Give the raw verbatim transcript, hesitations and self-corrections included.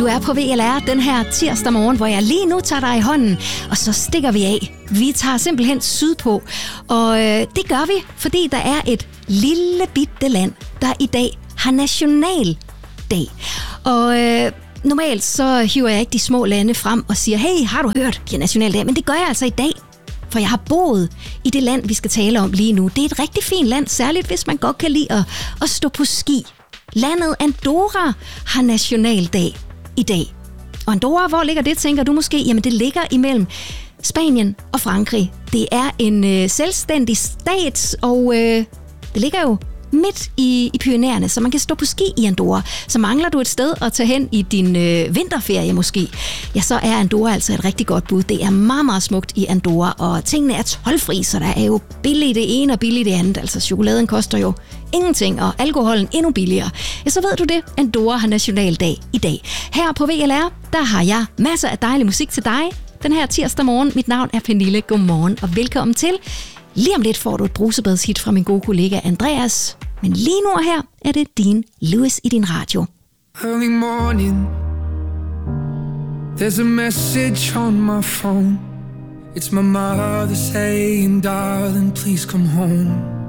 Du er på V L R den her tirsdag morgen, hvor jeg lige nu tager dig i hånden, og så stikker vi af. Vi tager simpelthen sydpå, og øh, det gør vi, fordi der er et lille bitte land, der i dag har nationaldag. Og øh, normalt så hiver jeg ikke de små lande frem og siger, hey, har du hørt, de har nationaldag? Men det gør jeg altså i dag, for jeg har boet i det land, vi skal tale om lige nu. Det er et rigtig fint land, særligt hvis man godt kan lide at, at stå på ski. Landet Andorra har nationaldag i dag. Og Andorra, hvor ligger det, tænker du måske? Jamen det ligger imellem Spanien og Frankrig. Det er en øh, selvstændig stat, og øh, det ligger jo midt i, i Pyrenæerne, så man kan stå på ski i Andorra. Så mangler du et sted at tage hen i din øh, vinterferie måske, ja, så er Andorra altså et rigtig godt bud. Det er meget, meget smukt i Andorra, og tingene er toldfri, så der er jo billigt det ene og billigt det andet. Altså chokoladen koster jo ingenting, og alkoholen endnu billigere. Ja, så ved du det. Andorra har nationaldag i dag. Her på V L R, der har jeg masser af dejlig musik til dig den her tirsdag morgen. Mit navn er Pernille. Godmorgen og velkommen til. Lige om lidt får du et brusebadshit fra min gode kollega Andreas. Men lige nu og her er det Dean Lewis i din radio. Early morning, there's a message on my phone. It's my mother saying, darling, please come home.